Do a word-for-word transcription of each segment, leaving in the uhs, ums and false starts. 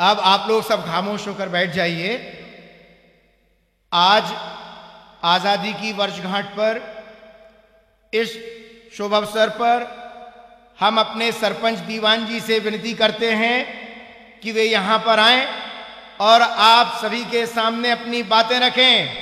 अब आप लोग सब खामोश होकर बैठ जाइए। आज आजादी की वर्षगांठ पर इस शुभ अवसर पर हम अपने सरपंच दीवान जी से विनती करते हैं कि वे यहां पर आएं और आप सभी के सामने अपनी बातें रखें।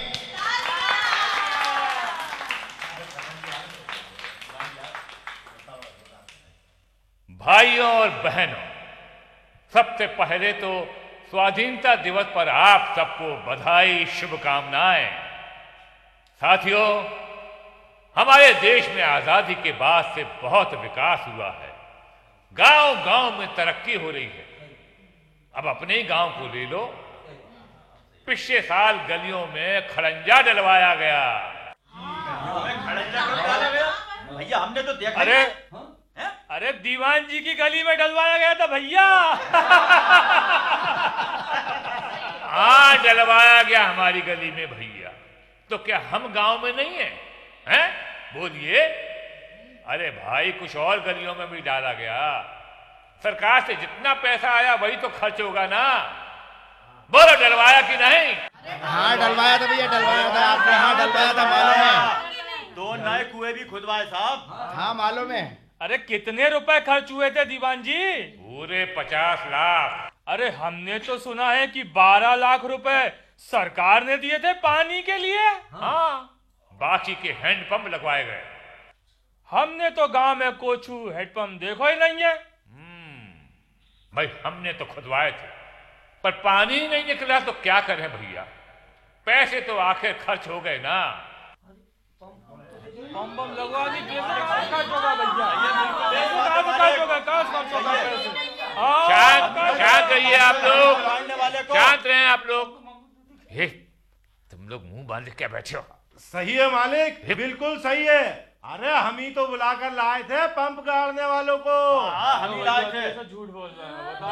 भाइयों और बहनों, सबसे पहले तो स्वाधीनता दिवस पर आप सबको बधाई, शुभकामनाएं। साथियों, हमारे देश में आजादी के बाद से बहुत विकास हुआ है। गांव-गांव में तरक्की हो रही है। अब अपने ही गांव को ले लो, पिछले साल गलियों में खड़ंजा डलवाया गया। भैया हमने तो देखा। अरे अरे दीवान जी की गली में डलवाया गया था भैया। हाँ, डलवाया गया हमारी गली में भैया। तो क्या हम गांव में नहीं है? हैं? बोलिए। अरे भाई, कुछ और गलियों में भी डाला गया। सरकार से जितना पैसा आया वही तो खर्च होगा ना। बोलो, डलवाया कि नहीं? हाँ डलवाया था भैया, डलवाया था आपने। हाँ डलवाया था, मालूम है। दो नए कुएं भी खुदवाए साहब। हाँ मालूम है। अरे कितने रुपए खर्च हुए थे दीवान जी? पूरे पचास लाख। अरे हमने तो सुना है कि बारह लाख रुपए सरकार ने दिए थे पानी के लिए। हाँ, बाकी के हैंडपंप लगवाए गए। हमने तो गांव में कोचू हैंडपंप देखो ही नहीं है। भाई, हमने तो खुदवाए थे, पर पानी ही नहीं निकला तो क्या करें भैया। पैसे तो आखिर खर्च हो गए ना। पंप बम लगवा दी, पैसे कहाँ खर्च होगा भैया? पैसे कहाँ से खर्च होगा? कहाँ से खर्च होगा पैसे? हाँ, शांत शांत रहिए आप लोग, शांत रहें आप लोग। हे, तुम लोग मुंह बांध के क्या बैठे हो? सही है मालिक, बिल्कुल सही है। अरे हम ही तो बुलाकर लाए थे पंप गाड़ने वालों को। हाँ, हम ही लाए थे। झूठ बोल रहे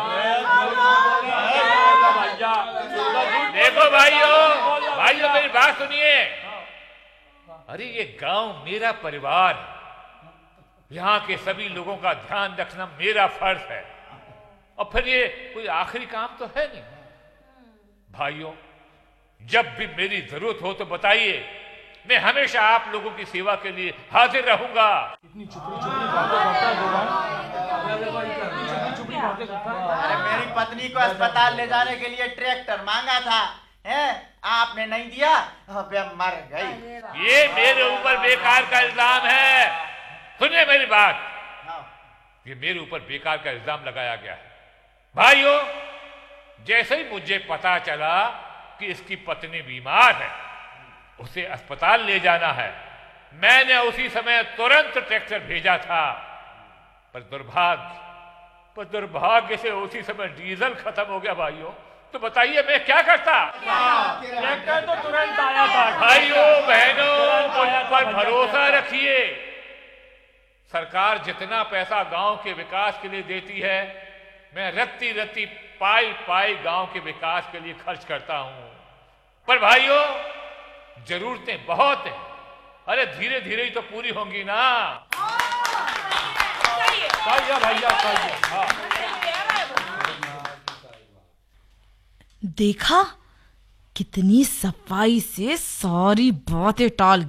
हैं। देखो भाइयों, भाइयों मेरी बात सुनिए। अरे ये गांव मेरा परिवार है। यहाँ के सभी लोगों का ध्यान रखना मेरा फर्ज है। और फिर ये कोई आखिरी काम तो है नहीं। भाइयों, जब भी मेरी जरूरत हो तो बताइए, मैं हमेशा आप लोगों की सेवा के लिए हाजिर रहूंगा। इतनी चुपड़ी चुपड़ी बातें करता है दीवान। इतनी चुपड़ी बातें करता है। अरे मेरी पत्नी को अस्पताल ले जाने के लिए ट्रैक्टर मांगा था, हैं? आपने नहीं दिया, अबे मर गई। ये मेरे ऊपर बेकार का इल्जाम है। सुनिए मेरी बात, ये मेरे ऊपर बेकार का इल्जाम लगाया गया है। भाइयों, जैसे ही मुझे पता चला कि इसकी पत्नी बीमार है, उसे अस्पताल ले जाना है, मैंने उसी समय तुरंत ट्रैक्टर भेजा था। पर दुर्भाग्य पर दुर्भाग्य से उसी समय डीजल खत्म हो गया। भाइयों, तो बताइए मैं क्या करता? ट्रैक्टर तो तुरंत आया था। भाइयों बहनों, मुझ पर भरोसा रखिए। सरकार जितना पैसा गांव के विकास के लिए देती है, मैं रत्ती रत्ती पाई पाई गांव के विकास के लिए खर्च करता हूं। पर भाइयों, जरूरतें बहुत हैं। अरे धीरे धीरे ही तो पूरी होंगी ना। सही है भैया, सही है। हाँ। देखा, कितनी सफाई से सारी बातें टाल